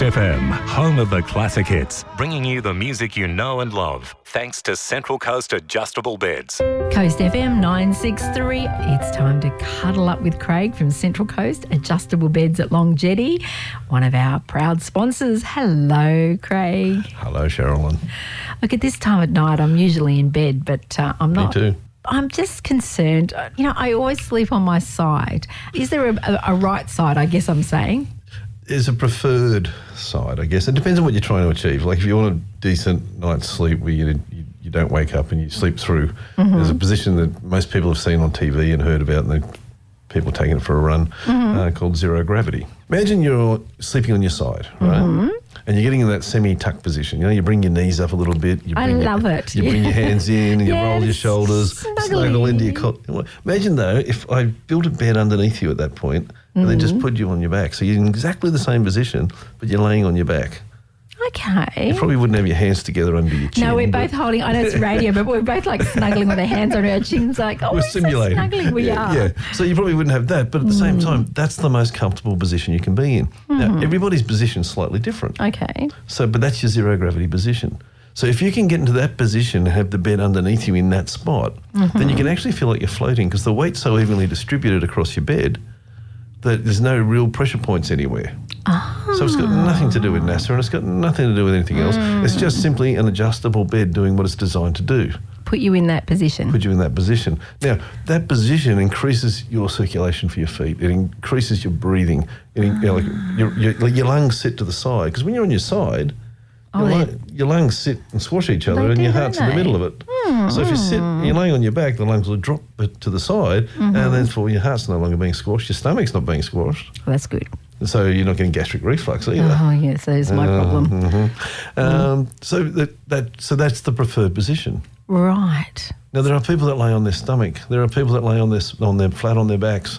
FM, home of the classic hits, bringing you the music you know and love, thanks to Central Coast Adjustable Beds. Coast FM 963. It's time to cuddle up with Craig from Central Coast Adjustable Beds at Long Jetty, one of our proud sponsors. Hello, Craig. Hello, Sherilyn. Look, at this time at night, I'm usually in bed, but I'm not. Me too. I'm just concerned. You know, I always sleep on my side. Is there a right side, I guess I'm saying? There's a preferred side, I guess. It depends on what you're trying to achieve. Like if you want a decent night's sleep where you don't wake up and you sleep through, there's a position that most people have seen on TV and heard about, and people taking it for a run, called zero gravity. Imagine you're sleeping on your side, right? And you're getting in that semi-tuck position. You know, you bring your knees up a little bit. You bring it. You bring your hands in and you roll your shoulders, snuggly. snuggle into your cot. Imagine, though, if I built a bed underneath you at that point and then just put you on your back. So you're in exactly the same position, but you're laying on your back. Okay. You probably wouldn't have your hands together under your chin. No, we're both holding, I know it's radio, but we're both like snuggling with our hands on our chins like, oh, We're simulating. so snuggling we are. Yeah, so you probably wouldn't have that, but at the same time, that's the most comfortable position you can be in. Now, everybody's position is slightly different. Okay. So, but that's your zero gravity position. So if you can get into that position and have the bed underneath you in that spot, then you can actually feel like you're floating because the weight's so evenly distributed across your bed that there's no real pressure points anywhere. So it's got nothing to do with NASA and it's got nothing to do with anything else. It's just simply an adjustable bed doing what it's designed to do. Put you in that position. Put you in that position. Now, that position increases your circulation for your feet. It increases your breathing. Your lungs sit to the side. Because when you're on your side, your lungs sit and squash each other and your heart's in the middle of it. So if you sit and you're laying on your back, the lungs will drop to the side and then your heart's no longer being squashed, your stomach's not being squashed. Well, that's good. So you're not getting gastric reflux either. Oh, yes, that is my problem. So that's the preferred position. Right. Now, there are people that lay on their stomach. There are people that lay on their flat on their backs.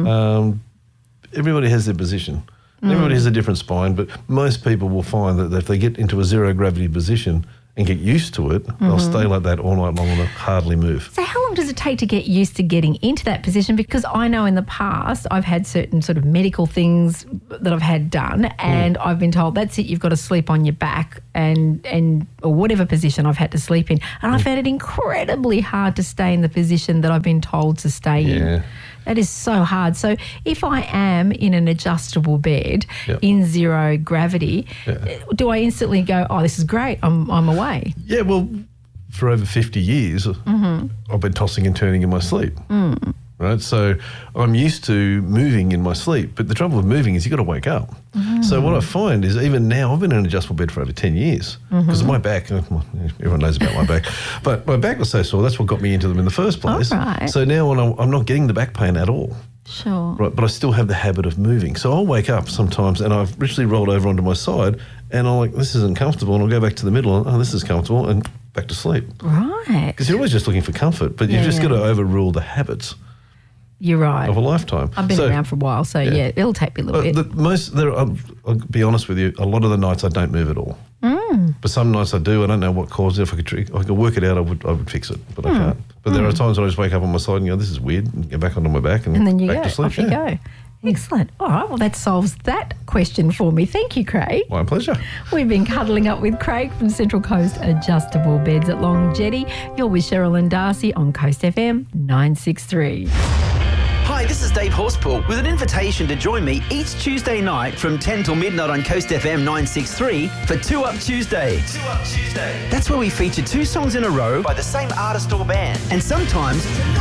Everybody has their position. Everybody has a different spine, but most people will find that if they get into a zero gravity position and get used to it, they'll stay like that all night long and hardly move. So how long does it take to get used to getting into that position? Because I know in the past I've had certain sort of medical things that I've had done and I've been told that's it, you've got to sleep on your back and or whatever position I've had to sleep in. And I found it incredibly hard to stay in the position that I've been told to stay in. That is so hard. So if I am in an adjustable bed in zero gravity, do I instantly go, oh, this is great, I'm away? Yeah, well, for over 50 years, I've been tossing and turning in my sleep. Right, so I'm used to moving in my sleep, but the trouble with moving is you've got to wake up. So what I find is even now, I've been in an adjustable bed for over 10 years because my back, everyone knows about my back, but my back was so sore, that's what got me into them in the first place. Right. So now I'm not getting the back pain at all. Sure. Right, but I still have the habit of moving. So I'll wake up sometimes and I've literally rolled over onto my side and I'm like, this isn't comfortable, and I'll go back to the middle and, oh, this is comfortable, and back to sleep. Right. Because you're always just looking for comfut, but you've just got to overrule the habits. You're right. Of a lifetime. I've been around for a while, so yeah it'll take me a little bit. I'll be honest with you, a lot of the nights I don't move at all. But some nights I do. I don't know what causes it. If I could work it out, I would fix it, but I can't. But there are times when I just wake up on my side and go, this is weird, and get back onto my back and then you back go, to sleep. off you go. Excellent. All right, well, that solves that question for me. Thank you, Craig. My pleasure. We've been cuddling up with Craig from Central Coast Adjustable Beds at Long Jetty. You're with Sherilyn Darcy on Coast FM 963. Hi, this is Dave Horspool with an invitation to join me each Tuesday night from 10 till midnight on Coast FM 963 for 2 Up Tuesday. 2 Up Tuesday. That's where we feature 2 songs in a row by the same artist or band, and sometimes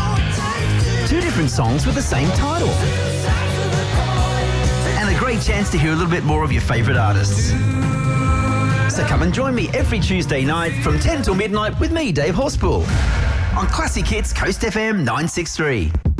2 different songs with the same title. And a great chance to hear a little bit more of your favourite artists. So come and join me every Tuesday night from 10 till midnight with me, Dave Horspool, on Classic Hits Coast FM 963.